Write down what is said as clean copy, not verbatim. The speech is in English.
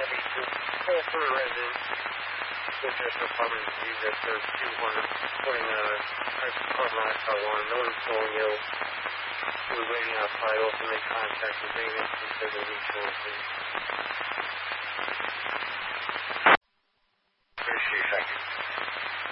Chevy to pull through a resident with this apartment view that there's 200 putting carbon monoxide alarm. No one's going ill. We're waiting outside, also make contact with maintenance because of insurance.